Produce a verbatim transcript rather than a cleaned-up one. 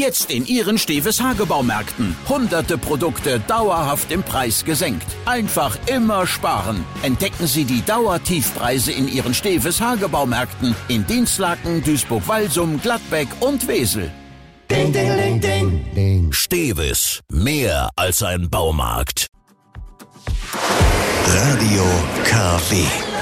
Jetzt in Ihren Steves Hagebaumärkten. Hunderte Produkte dauerhaft im Preis gesenkt. Einfach immer sparen. Entdecken Sie die Dauertiefpreise in Ihren Steves Hagebaumärkten in Dinslaken, Duisburg-Walsum, Gladbeck und Wesel. Ding, ding, ding, ding, ding. Steves, mehr als ein Baumarkt. Radio K W.